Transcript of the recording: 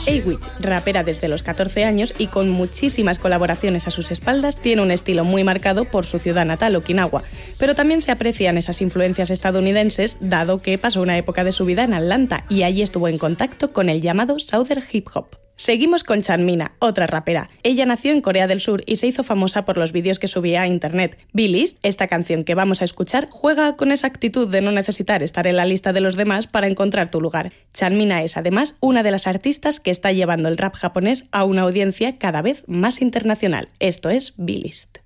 A-Witch, rapera desde los 14 años y con muchísimas colaboraciones a sus espaldas, tiene un estilo muy marcado por su ciudad natal, Okinawa, pero también se aprecian esas influencias estadounidenses, dado que pasó una época de su vida en Atlanta y allí estuvo en contacto con el llamado Southern Hip Hop. Seguimos con Chanmina, otra rapera. Ella nació en Corea del Sur y se hizo famosa por los vídeos que subía a internet. B-List, esta canción que vamos a escuchar, juega con esa actitud de no necesitar estar en la lista de los demás para encontrar tu lugar. Chanmina es además una de las artistas que está llevando el rap japonés a una audiencia cada vez más internacional. Esto es B-List.